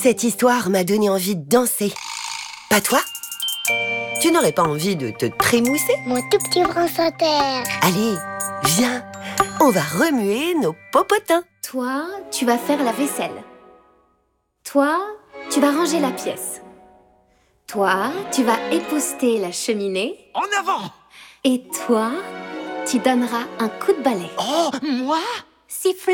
Cette histoire m'a donné envie de danser. Pas toi? Tu n'aurais pas envie de te trémousser? Mon tout petit prince à terre. Allez, viens, on va remuer nos popotins. Toi, tu vas faire la vaisselle. Toi, tu vas ranger la pièce. Toi, tu vas épousseter la cheminée. En avant! Et toi, tu donneras un coup de balai. Oh, moi? Siffle.